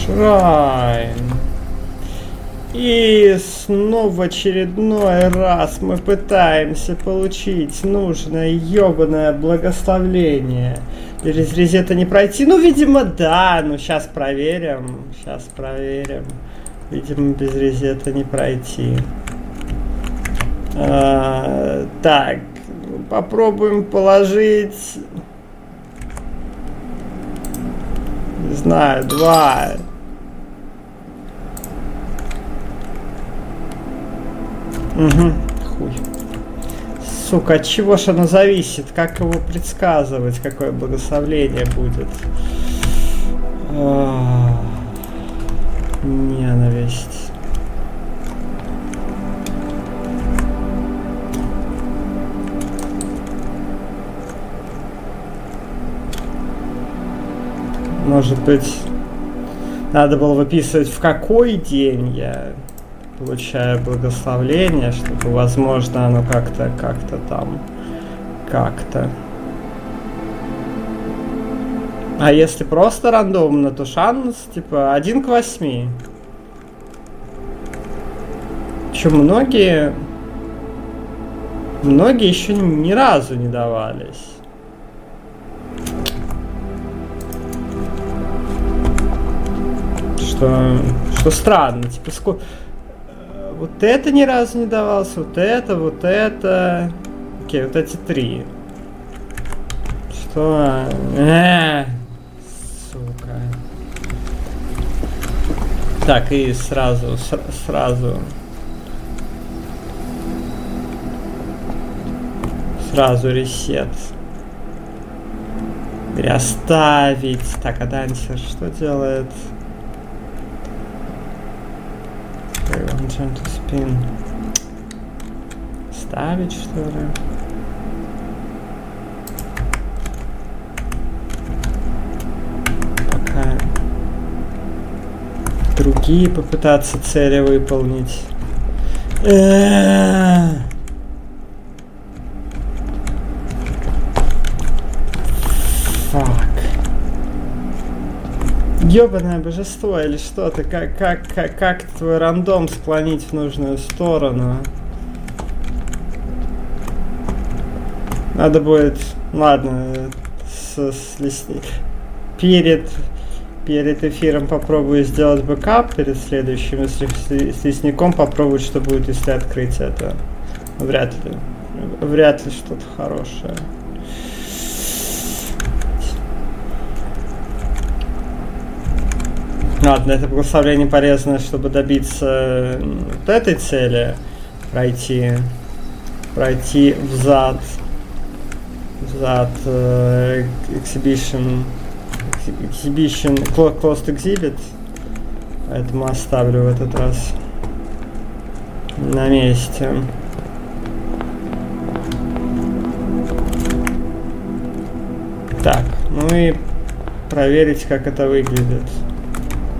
Шрайн. И снова в очередной раз мы пытаемся получить нужное ёбаное благословление. Без резета не пройти? Ну, видимо, да. Ну, сейчас проверим. Видимо, без резета не пройти. Так. Попробуем положить... Не знаю, 2. Угу, хуй. Сука, от чего ж оно зависит? Как его предсказывать? Какое благословление будет? Ненависть. Может быть, надо было выписывать, в какой день я получаю благословление, чтобы, возможно, оно как-то там. А если просто рандомно, то шанс, типа, 1 к 8. Причем многие еще ни разу не давались. Что странно, типа, сколько... Вот это ни разу не давалось, вот это... Окей, вот эти 3. Что? Сука. Так, и сразу. Сразу ресет. Переставить. Так, а Дансер что делает? Спин. Ставить, что ли? Пока другие попытаться цели выполнить. Фак. Ёбаное божество или что-то, как твой рандом склонить в нужную сторону? Надо будет, ладно, перед эфиром попробую сделать бэкап, перед следующим, если с лесником попробовать, что будет, если открыть это. Вряд ли что-то хорошее. Ладно, это благословение полезно, чтобы добиться вот этой цели. Пройти взад exhibition closed exhibit. Поэтому оставлю в этот раз на месте. Так, ну и проверить, как это выглядит.